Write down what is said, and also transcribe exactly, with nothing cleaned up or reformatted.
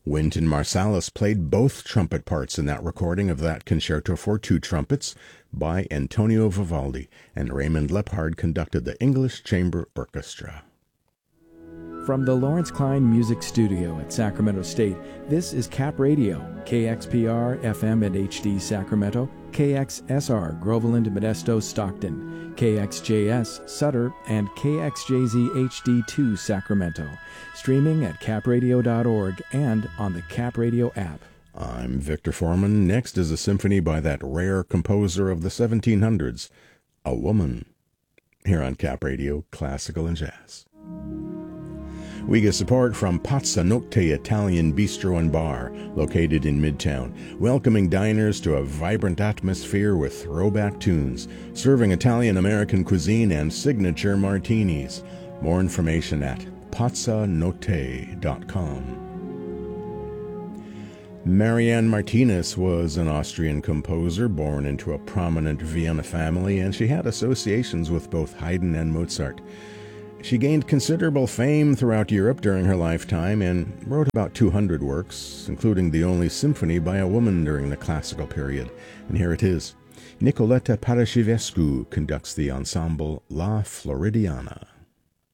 Wynton Marsalis played both trumpet parts in that recording of that concerto for two trumpets by Antonio Vivaldi, and Raymond Leppard conducted the English Chamber Orchestra. From the Lawrence Klein Music Studio at Sacramento State, this is Cap Radio, K X P R, F M and H D Sacramento, K X S R, Groveland, Modesto, Stockton, K X J S, Sutter, and K X J Z H D two, Sacramento. Streaming at cap radio dot org and on the Cap Radio app. I'm Victor Foreman. Next is a symphony by that rare composer of the seventeen hundreds, a woman, here on Cap Radio, Classical and Jazz. We get support from Pazza Notte Italian Bistro and Bar, located in Midtown, welcoming diners to a vibrant atmosphere with throwback tunes, serving Italian-American cuisine and signature martinis. More information at pazza notte dot com. Marianne Martinez was an Austrian composer born into a prominent Vienna family, and she had associations with both Haydn and Mozart. She gained considerable fame throughout Europe during her lifetime and wrote about two hundred works, including the only symphony by a woman during the classical period. And here it is. Nicoletta Paraschivescu conducts the ensemble La Floridiana.